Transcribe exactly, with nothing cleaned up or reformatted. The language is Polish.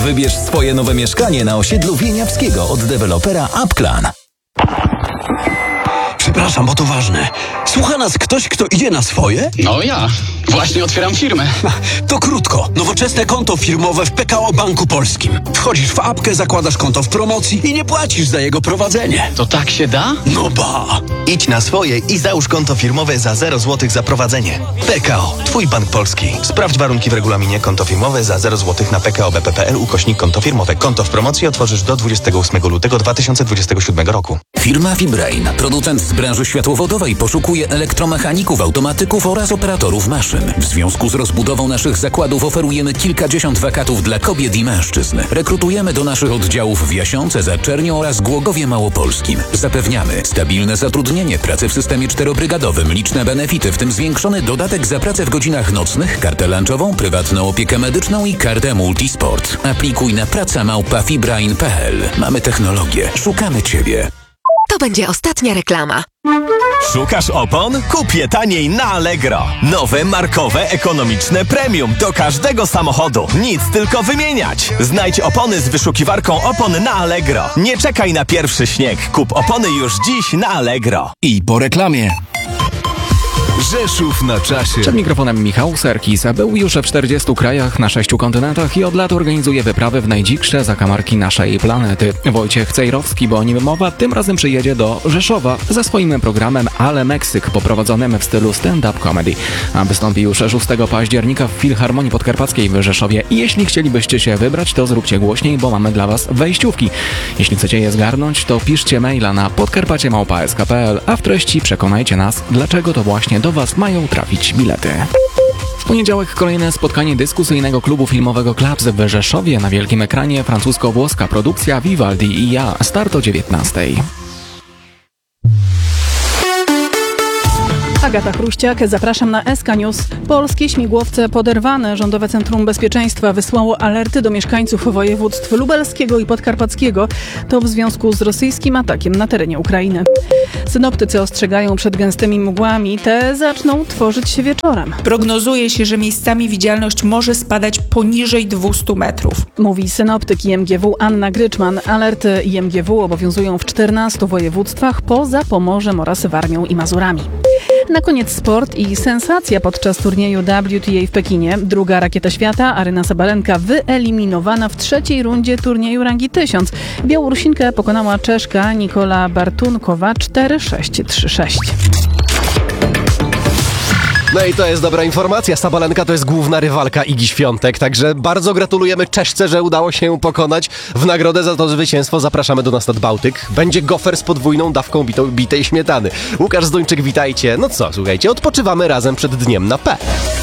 Wybierz swoje nowe mieszkanie na osiedlu Wieniawskiego od dewelopera Upclan. Przepraszam, bo to ważne. Słucha nas ktoś, kto idzie na swoje? No ja. Właśnie otwieram firmę. To krótko. Nowoczesne konto firmowe w P K O Banku Polskim. Wchodzisz w apkę, zakładasz konto w promocji i nie płacisz za jego prowadzenie. To tak się da? No ba! Idź na swoje i załóż konto firmowe za zero złotych za prowadzenie. P K O. Twój bank polski. Sprawdź warunki w regulaminie. Konto firmowe za zero złotych na pkobp.pl ukośnik konto firmowe. Konto w promocji otworzysz do dwudziestego ósmego lutego dwa tysiące dwudziestego siódmego roku. Firma Fibrain, producent z branży światłowodowej, poszukuje elektromechaników, automatyków oraz operatorów maszyn. W związku z rozbudową naszych zakładów oferujemy kilkadziesiąt wakatów dla kobiet i mężczyzn. Rekrutujemy do naszych oddziałów w Jasionce, Zaczerniu oraz Głogowie Małopolskim. Zapewniamy stabilne zatrudnienie, pracę w systemie czterobrygadowym, liczne benefity, w tym zwiększony dodatek za pracę w godzinach nocnych, kartę lunchową, prywatną opiekę medyczną i kartę multisport. Aplikuj na praca małpa fibrain kropka p l. Mamy technologię. Szukamy Ciebie. To będzie ostatnia reklama. Szukasz opon? Kup je taniej na Allegro. Nowe, markowe, ekonomiczne premium do każdego samochodu. Nic, tylko wymieniać. Znajdź opony z wyszukiwarką opon na Allegro. Nie czekaj na pierwszy śnieg. Kup opony już dziś na Allegro. I po reklamie. Rzeszów na czasie. Przed mikrofonem Michał Serkis. Był już w czterdziestu krajach na sześciu kontynentach i od lat organizuje wyprawy w najdziksze zakamarki naszej planety. Wojciech Cejrowski, bo o nim mowa, tym razem przyjedzie do Rzeszowa ze swoim programem Ale Meksyk, poprowadzonym w stylu stand-up comedy. A wystąpi już szóstego października w Filharmonii Podkarpackiej w Rzeszowie. I jeśli chcielibyście się wybrać, to zróbcie głośniej, bo mamy dla Was wejściówki. Jeśli chcecie je zgarnąć, to piszcie maila na podkarpacie małpa s k kropka p l, a w treści przekonajcie nas, dlaczego to właśnie do Was mają trafić bilety. W poniedziałek kolejne spotkanie dyskusyjnego klubu filmowego Klaps w Rzeszowie. Na wielkim ekranie francusko-włoska produkcja Vivaldi i ja. Start o dziewiętnastej. Agata Chruściak, zapraszam na S K News. Polskie śmigłowce poderwane. Rządowe Centrum Bezpieczeństwa wysłało alerty do mieszkańców województw lubelskiego i podkarpackiego. To w związku z rosyjskim atakiem na terenie Ukrainy. Synoptycy ostrzegają przed gęstymi mgłami. Te zaczną tworzyć się wieczorem. Prognozuje się, że miejscami widzialność może spadać poniżej dwieście metrów. Mówi synoptyk I M G W Anna Gryczman. Alerty I M G W obowiązują w czternastu województwach poza Pomorzem oraz Warmią i Mazurami. Na koniec sport i sensacja podczas turnieju W T A w Pekinie. Druga rakieta świata, Aryna Sabalenka, wyeliminowana w trzeciej rundzie turnieju rangi tysiąc. Białorusinkę pokonała Czeszka Nikola Bartunkowa cztery sześć trzy sześć. No i to jest dobra informacja. Sabalenka to jest główna rywalka Igi Świątek, także bardzo gratulujemy Czeszce, że udało się ją pokonać. W nagrodę za to zwycięstwo zapraszamy do nas nad Bałtyk. Będzie gofer z podwójną dawką bitą, bitej śmietany. Łukasz Zduńczyk, witajcie. No co, słuchajcie, odpoczywamy razem przed dniem na P.